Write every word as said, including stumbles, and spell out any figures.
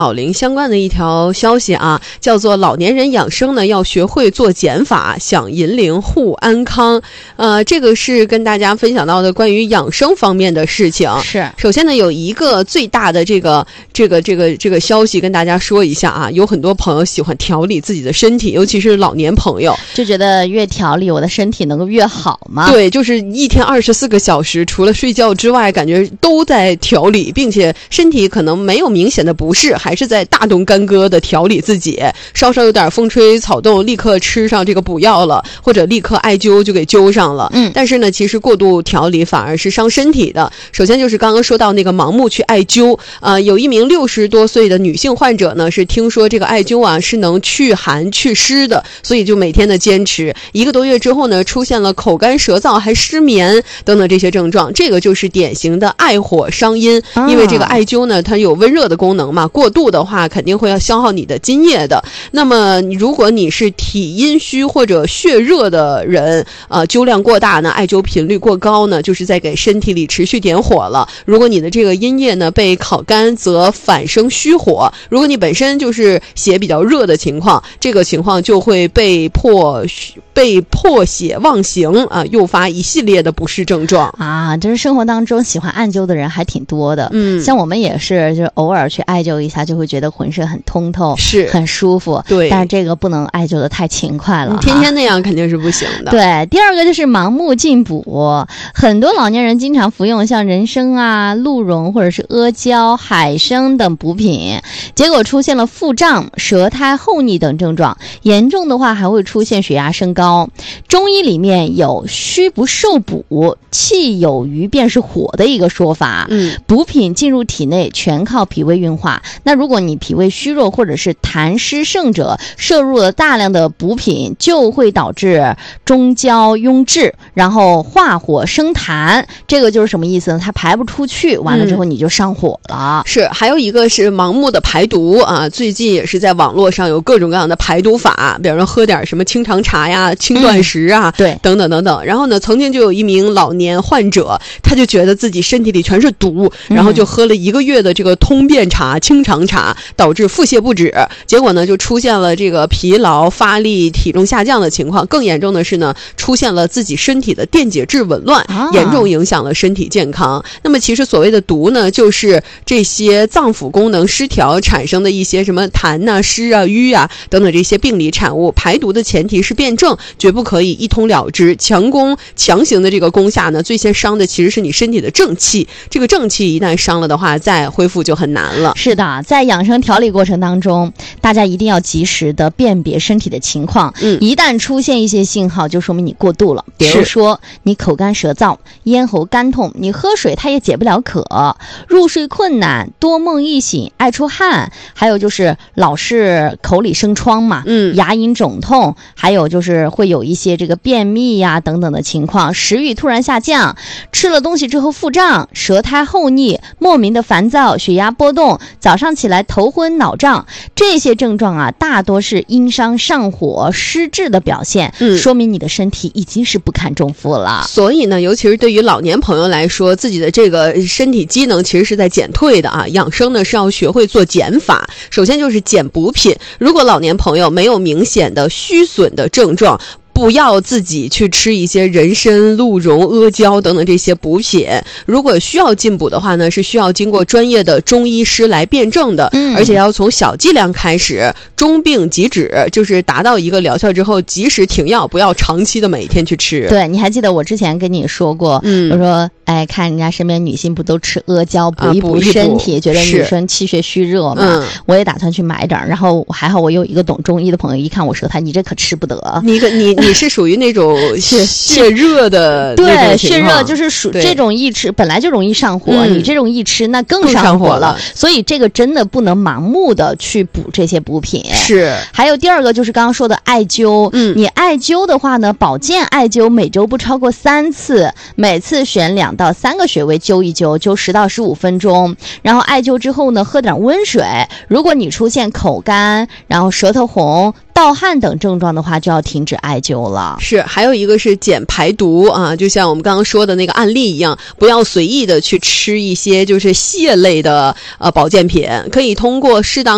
老龄相关的一条消息啊，叫做老年人养生呢要学会做减法，享银龄护安康。呃，这个是跟大家分享到的关于养生方面的事情。 是， 首先呢，有一个最大的这个这个这个这个消息跟大家说一下啊，有很多朋友喜欢调理自己的身体，尤其是老年朋友， 就觉得越调理我的身体能够越好嘛。 对，就是一天二十四个小时，除了睡觉之外，感觉都在调理，并且身体可能没有明显的不适，还是在大动干戈的调理自己。稍稍有点风吹草动，立刻吃上这个补药了，或者立刻艾灸就给灸上了。 嗯， 但是呢，其实过度调理反而是伤身体的。首先就是刚刚说到那个盲目去艾灸，呃，有一名六十多岁的女性患者呢，是听说这个艾灸啊是能去寒去湿的，所以就每天的坚持。一个多月之后呢，出现了口干舌燥还失眠等等这些症状，这个就是典型的艾火伤阴。因为这个艾灸呢，它有温热的功能嘛，过度的话肯定会要消耗你的津液的。那么如果你是体阴虚或者血热的人，呃，灸量过大呢，艾灸频率过高呢，就是在给身体里持续点火了。如果你的这个阴液呢被烤干，则反生虚火。如果你本身就是血比较热的情况，这个情况就会被迫被迫血忘形啊，诱发一系列的不适症状啊。就是生活当中喜欢艾灸的人还挺多的，嗯，像我们也是，就偶尔去艾灸一下，就会觉得浑身很通透， 是很舒服。 对， 但是这个不能艾灸的太勤快了， 天天那样肯定是不行的。 对，第二个就是盲目进补，很多老年人经常服用像人参啊、鹿茸或者是阿胶、海参等补品，结果出现了腹胀、舌苔厚腻等症状，严重的话还会出现血压升高。中医里面有虚不受补，气有余便是火的一个说法。嗯，补品进入体内全靠脾胃运化。那如果你脾胃虚弱或者是痰湿盛者，摄入了大量的补品，就会导致中焦壅滞，然后化火生痰。这个就是什么意思呢？它排不出去，完了之后你就上火了。 嗯、是，还有一个是盲目的排毒啊。最近也是在网络上有各种各样的排毒法，比如说喝点什么清肠茶呀、轻断食啊，嗯、 对， 等等等等。然后呢，曾经就有一名老年患者，他就觉得自己身体里全是毒，然后就喝了一个月的这个通便茶、清肠茶，导致腹泻不止。结果呢，就出现了这个疲劳、发力、体重下降的情况。更严重的是呢，出现了自己身体的电解质紊乱，啊、严重影响了身体健康。那么其实所谓的毒呢，就是这些脏腑功能失调产生的一些什么痰啊、湿啊、瘀啊等等这些病理产物。排毒的前提是辩证，绝不可以一通了之。强攻强行的这个攻下呢，最先伤的其实是你身体的正气。这个正气一旦伤了的话，再恢复就很难了。 是的，在养生调理过程当中，大家一定要及时的辨别身体的情况。嗯，一旦出现一些信号，就说明你过度了。比如说你口干舌燥、咽喉干痛，你喝水它也解不了渴，入睡困难、多梦易醒、爱出汗，还有就是老是口里生疮嘛，嗯，牙龈肿痛，还有就是会有一些这个便秘呀、啊、等等的情况，食欲突然下降，吃了东西之后腹胀、舌苔厚腻、莫名的烦躁、血压波动，早上起来头昏脑胀，这些症状啊，大多是阴伤上火、失智的表现，嗯，说明你的身体已经是不堪重负了。 所以呢，尤其是对于老年朋友来说，自己的这个身体机能其实是在减退的啊。养生呢是要学会做减法，首先就是减补品。如果老年朋友没有明显的虚损的症状，不要自己去吃一些人参、鹿茸、阿胶等等这些补品。如果需要进补的话呢，是需要经过专业的中医师来辩证的，嗯、而且要从小剂量开始，中病即止，就是达到一个疗效之后及时停药，不要长期的每天去吃。 对，你还记得我之前跟你说过，嗯，我说哎，看人家身边女性不都吃阿胶补一补身体，啊、觉得女生气血虚热嘛，嗯，我也打算去买点。然后还好我有一个懂中医的朋友，一看我舌苔，你这可吃不得。 你个你你是属于那种血血热的那种情况， 对，血热就是属这种一吃本来就容易上火，嗯、你这种一吃那更上火了。 火了所以这个真的不能盲目的去补这些补品。 是， 还有第二个就是刚刚说的艾灸，嗯，你艾灸的话呢，保健艾灸每周不超过三次，每次选两到三个穴位灸一灸，灸十到十五分钟。然后艾灸之后呢，喝点温水。如果你出现口干，然后舌头红、盗汗等症状的话，就要停止艾灸了。 是，还有一个是减排毒啊，就像我们刚刚说的那个案例一样，不要随意的去吃一些就是蟹类的呃保健品，可以通过适当